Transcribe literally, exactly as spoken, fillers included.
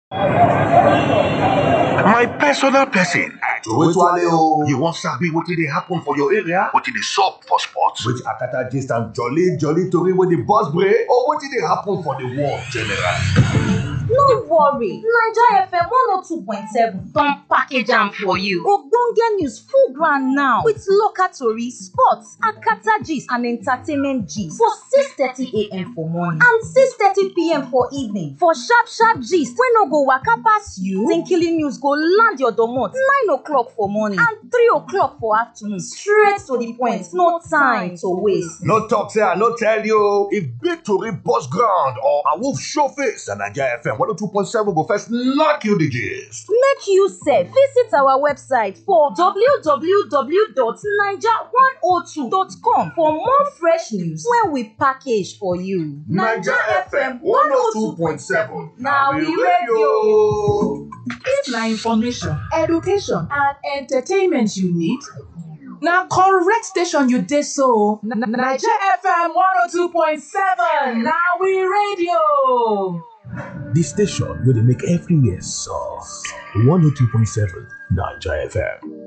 My personal person. Towale o. You wan sabi wetin dey happen for your area? Wetin dey sup for sports? Which akata gist and jolly jolly tori wey dey burst brain or wetin dey happen for the world generally? No worry, Naija F M one oh two point seven don package am for you. Ogbonge news full ground now with local tori, sports, akata gist and entertainment gist for six thirty a m for morning and six thirty p m for evening. For sharp sharp gist wey no go waka pass you, Tinkily news go land your domot nine o'clock for morning and three o'clock for afternoon. Straight to the point, no time to waste. No talk say I no tell you. If big tori burst ground or a wolf show face, na Naija F M one oh two point seven go first knock you the gist. Make you sef visit our website for w w w dot naija one oh two dot com for more fresh news wey we package for you. Naija F M one oh two point seven na we radio. If na information, education and entertainment you need, na correct station you dey so. Naija F M one oh two point seven na we radio. The station where they make everywhere soft. one oh two point seven Naija F M.